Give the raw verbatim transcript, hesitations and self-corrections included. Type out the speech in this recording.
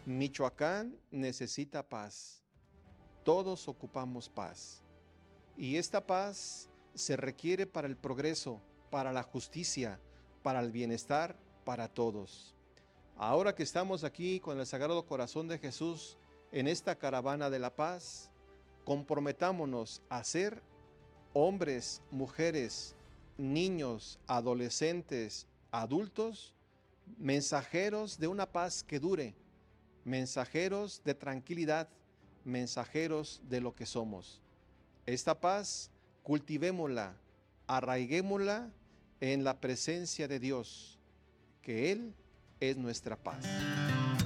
Michoacán necesita paz. Todos ocupamos paz. Y esta paz se requiere para el progreso, para la justicia, para el bienestar, para todos. Ahora que estamos aquí con el Sagrado Corazón de Jesús en esta caravana de la paz, comprometámonos a ser hombres, mujeres, niños, adolescentes, adultos, mensajeros de una paz que dure, mensajeros de tranquilidad, mensajeros de lo que somos. Esta paz, cultivémosla, arraiguémosla en la presencia de Dios, que Él es nuestra paz.